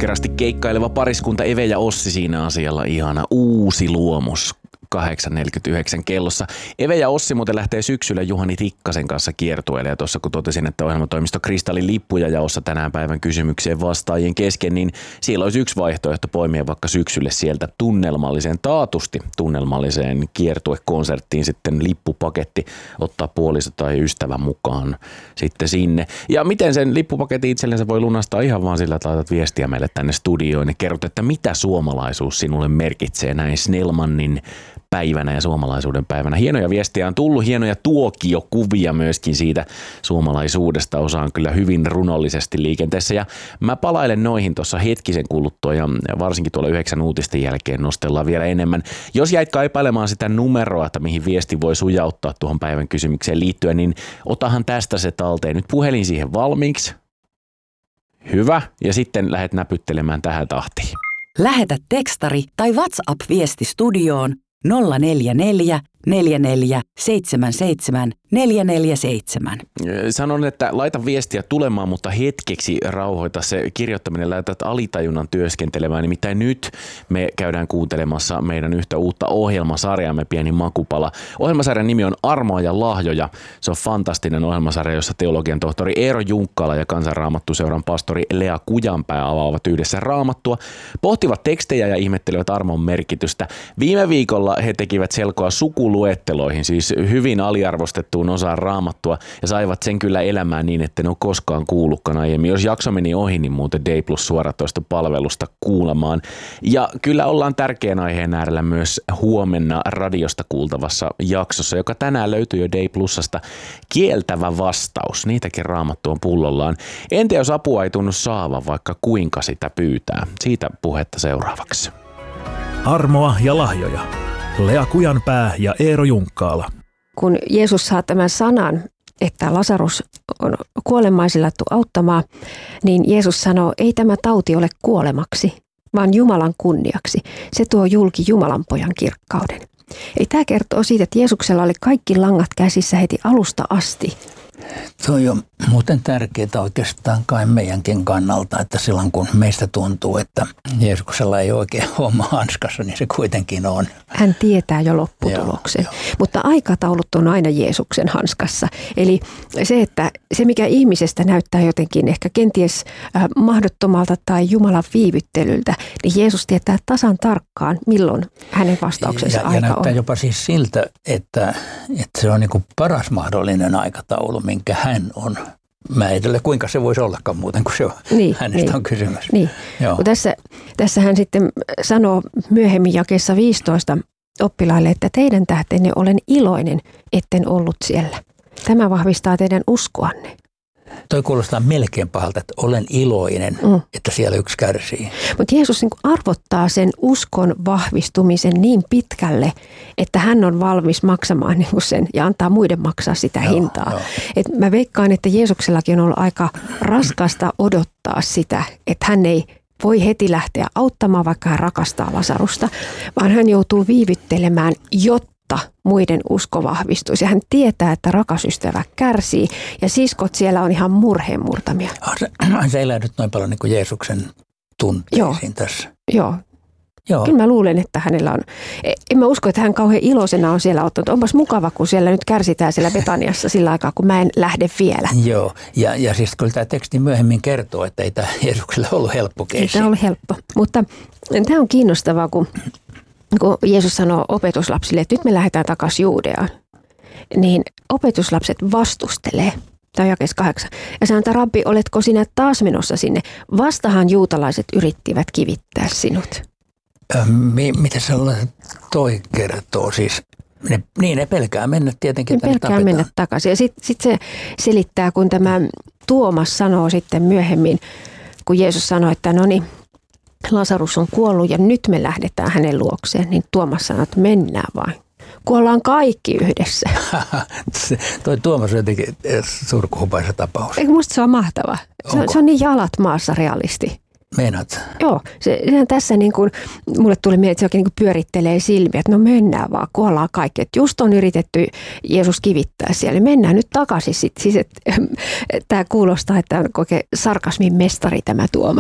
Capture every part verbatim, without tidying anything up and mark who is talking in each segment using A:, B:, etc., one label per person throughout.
A: ahkerasti keikkaileva pariskunta Eve ja Ossi siinä asialla. Ihana uusi luomus. kahdeksan neljäkymmentäyhdeksän kellossa. Eve ja Ossi muuten lähtee syksyllä Juhani Tikkasen kanssa kiertueelle. Ja tuossa kun totesin, että ohjelmatoimisto Kristallin lippuja jaossa tänään päivän kysymykseen vastaajien kesken, niin siellä olisi yksi vaihtoehto poimia vaikka syksylle sieltä tunnelmalliseen, taatusti tunnelmalliseen kiertuekonserttiin sitten lippupaketti, ottaa puoliso tai ystävä mukaan sitten sinne. Ja miten sen lippupaketin itsellensä voi lunastaa ihan vaan sillä, että laitat viestiä meille tänne studioon ja kerrot, että mitä suomalaisuus sinulle merkitsee näin Snellmanin päivänä ja suomalaisuuden päivänä. Hienoja viestiä on tullut, hienoja tuokiokuvia myöskin siitä suomalaisuudesta. Osa on kyllä hyvin runollisesti liikenteessä ja mä palailen noihin tuossa hetkisen kuluttua ja varsinkin tuolla yhdeksän uutisten jälkeen nostellaan vielä enemmän. Jos jäit kaipailemaan sitä numeroa, että mihin viesti voi sujauttaa tuohon päivän kysymykseen liittyen, niin otahan tästä se talteen. Nyt puhelin siihen valmiiksi. Hyvä. Ja sitten lähdet näpyttelemään tähän tahtiin.
B: Lähetä tekstari tai WhatsApp-viesti studioon nolla neljä neljä neljä neljä seitsemän seitsemän neljä neljä seitsemän.
A: Sanon, että laita viestiä tulemaan, mutta hetkeksi rauhoita se kirjoittaminen, laitat alitajunnan työskentelemään. Nimittäin nyt me käydään kuuntelemassa meidän yhtä uutta ohjelmasarjaamme, pieni makupala. Ohjelmasarjan nimi on Armoa ja lahjoja. Se on fantastinen ohjelmasarja, jossa teologian tohtori Eero Junkkala ja Kansanraamattuseuran pastori Lea Kujanpää avaavat yhdessä raamattua, pohtivat tekstejä ja ihmettelevät armon merkitystä. Viime viikolla he tekivät selkoa sukuluetteloihin, siis hyvin aliarvostettuun osaan raamattua ja saivat sen kyllä elämään niin, että ne ole koskaan kuullutkaan aiemmin. Jos jakso meni ohi, niin muuten Day Plus suoratoistopalvelusta kuulemaan. Ja kyllä ollaan tärkeän aiheen äärellä myös huomenna radiosta kuultavassa jaksossa, joka tänään löytyy jo Day Plusasta. Kieltävä vastaus, niitäkin raamattu on pullollaan. Entä jos apua ei tunnu saavan, vaikka kuinka sitä pyytää? Siitä puhetta seuraavaksi.
C: Armoa ja lahjoja. Lea Kujanpää ja Eero Junkkaala.
D: Kun Jeesus saa tämän sanan, että Lasarus on kuolemaisillattu auttamaan, niin Jeesus sanoo, ei tämä tauti ole kuolemaksi, vaan Jumalan kunniaksi. Se tuo julki Jumalan pojan kirkkauden. Ei tämä kertoo siitä, että Jeesuksella oli kaikki langat käsissä heti alusta asti.
E: Tuo on muuten tärkeää oikeastaan kai meidänkin kannalta, että silloin kun meistä tuntuu, että Jeesuksella ei oikein homma hanskassa, niin se kuitenkin on.
D: Hän tietää jo lopputuloksen, joo, joo. Mutta aikataulut on aina Jeesuksen hanskassa. Eli se, että se mikä ihmisestä näyttää jotenkin ehkä kenties äh, mahdottomalta tai Jumalan viivyttelyltä, niin Jeesus tietää tasan tarkkaan, milloin hänen vastauksensa
E: ja,
D: aika
E: ja näyttää
D: on.
E: jopa siis siltä, että, että se on niin kuin paras mahdollinen aikataulu, minkä hän on määritellyt. Kuinka se voisi ollakaan muuten, kun se on, niin, hänestä niin, on kysymys.
D: Niin. Tässä, tässä hän sitten sanoo myöhemmin jakeessa viisitoista oppilaille, että teidän tähtenne olen iloinen, etten ollut siellä. Tämä vahvistaa teidän uskoanne.
E: Toi kuulostaa melkein pahalta, että olen iloinen, mm. että siellä yksi kärsii.
D: Mutta Jeesus niin kuin arvottaa sen uskon vahvistumisen niin pitkälle, että hän on valmis maksamaan niin kuin sen ja antaa muiden maksaa sitä joo, hintaa. Joo. Et mä veikkaan, että Jeesuksellakin on ollut aika raskasta odottaa sitä, että hän ei voi heti lähteä auttamaan, vaikka hän rakastaa Lasarusta, vaan hän joutuu viivyttelemään, jotta muiden usko vahvistuisi. Ja hän tietää, että rakas ystävä kärsii ja siskot siellä on ihan murheen murtamia.
E: Se, se elää nyt noin paljon niin kuin Jeesuksen tunteisiin Joo. tässä.
D: Joo.
E: Joo.
D: Kyllä mä luulen, että hänellä on, en mä usko, että hän kauhean iloisena on siellä ottanut. Onpas mukava, kun siellä nyt kärsitään siellä Betaniassa sillä aikaa, kun mä en lähde vielä.
E: Joo, ja, ja siis kyllä tämä teksti myöhemmin kertoo, että ei tämä Jeesuksella ollut helppo keissi.
D: Ei tämä ollut helppo, mutta tämä on kiinnostavaa, kun kun Jeesus sanoo opetuslapsille, että nyt me lähdetään takaisin Juudeaan, niin opetuslapset vastustelee. Tämä on jakeessa kahdeksan. Ja sanoo, että rabbi, oletko sinä taas menossa sinne? Vastahan juutalaiset yrittivät kivittää sinut.
E: Äh, mi- mitä sellainen toi kertoo siis? Ne, niin, ne pelkää mennä tietenkin.
D: Ne pelkää tapetaan. Mennä takaisin. Ja sitten sit se selittää, kun tämä Tuomas sanoo sitten myöhemmin, kun Jeesus sanoi, että no niin, Lasarus on kuollut ja nyt me lähdetään hänen luokseen, niin Tuomas sanoi, että mennään vain. Kuollaan kaikki yhdessä.
E: Toi Tuomas on jotenkin surkuhupaisa tapaus.
D: Eikö musta se on mahtava? Se on, se on niin jalat maassa realisti.
E: Meinaat?
D: Joo, se, se tässä niin kuin, mulle tuli mieleen, että se oikein niin kuin pyörittelee silmiä, että no mennään vaan, kuollaan kaikki. Että just on yritetty Jeesus kivittää siellä, mennään nyt takaisin sitten. Siis, että, tämä kuulostaa, että on oikein sarkasmin mestari tämä Tuomas.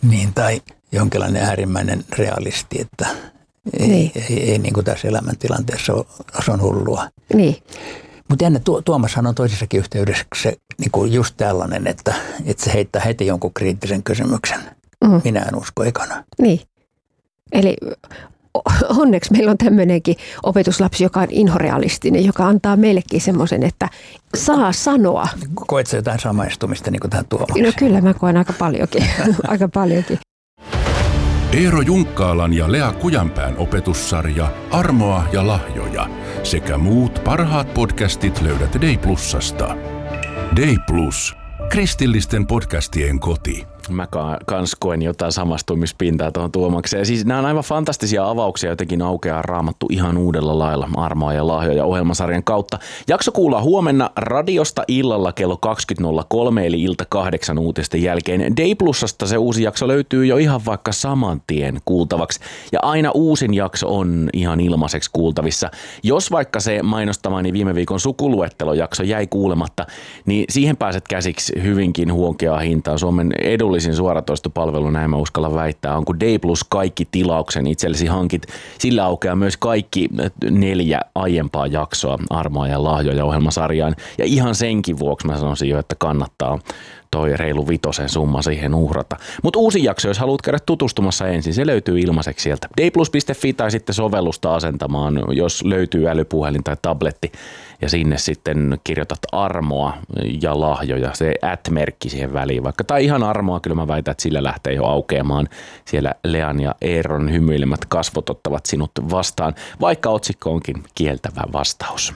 E: Niin, tai jonkinlainen äärimmäinen realisti, että ei, niin. ei, ei, ei niin kuin tässä elämäntilanteessa ole, se on hullua.
D: Niin.
E: Mutta jännä, Tuomashan on toisessakin yhteydessä se, niin kuin just tällainen, että, että se heittää heti jonkun kriittisen kysymyksen. Mm. Minä en usko ekana.
D: Niin. Eli onneksi meillä on tämmöinenkin opetuslapsi, joka on inhorealistinen, joka antaa meillekin semmoisen, että saa sanoa.
E: Koet sä jotain samaistumista niin kuin tähän Tuomakseen?
D: No kyllä mä koen aika paljonkin. aika paljonkin.
F: Eero Junkkaalan ja Lea Kujanpään opetussarja Armoa ja lahjoja sekä muut parhaat podcastit löydät Day Plusasta. Day Plus. Kristillisten podcastien koti.
A: Mä kans koen jotain samastumispintaa tuohon Tuomakseen. Siis nämä on aivan fantastisia avauksia, jotenkin aukeaa Raamattu ihan uudella lailla Armoa ja lahjoja ohjelmasarjan kautta. Jakso kuullaan huomenna radiosta illalla kello kaksikymmentä nolla kolme eli ilta kahdeksan uutisten jälkeen. Day Plusasta se uusi jakso löytyy jo ihan vaikka saman tien kuultavaksi. Ja aina uusin jakso on ihan ilmaiseksi kuultavissa. Jos vaikka se mainostamani viime viikon sukuluettelojakso jäi kuulematta, niin siihen pääset käsiksi hyvinkin huokeaa hintaa. Suomen edullisin suoratoistopalvelu, näin mä uskallan väittää, on kun Day Plus kaikki tilauksen itsellesi hankit. Sillä aukeaa myös kaikki neljä aiempaa jaksoa Armoa ja lahjoja ohjelmasarjaan. Ja ihan senkin vuoksi mä sanoisin jo, että kannattaa toi reilu vitosen summa siihen uhrata. Mutta uusi jakso, jos haluat käydä tutustumassa ensin, se löytyy ilmaiseksi sieltä. dayplus piste fi tai sitten sovellusta asentamaan, jos löytyy älypuhelin tai tabletti. Ja sinne sitten kirjoitat Armoa ja lahjoja, se at-merkki siihen väliin vaikka. Tai ihan Armoa, kyllä mä väitän, että sillä lähtee jo aukeamaan. Siellä Lean ja Eeron hymyilemät kasvot ottavat sinut vastaan, vaikka otsikko onkin kieltävä vastaus.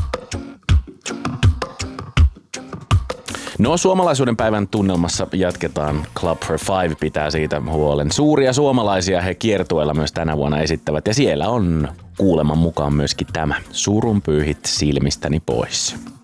A: No, suomalaisuuden päivän tunnelmassa jatketaan. Club for Five pitää siitä huolen. Suuria suomalaisia he kiertueella myös tänä vuonna esittävät ja siellä on kuuleman mukaan myöskin tämä Surun pyyhit silmistäni pois.